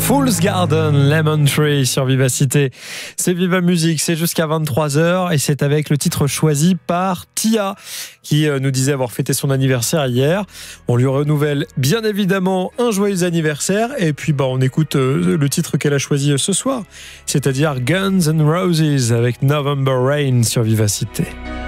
Fool's Garden, Lemon Tree sur Vivacité. C'est Viva Musique, c'est jusqu'à 23h et c'est avec le titre choisi par Tia qui nous disait avoir fêté son anniversaire hier. On lui renouvelle bien évidemment un joyeux anniversaire et puis on écoute le titre qu'elle a choisi ce soir, c'est-à-dire Guns N' Roses avec November Rain sur Vivacité.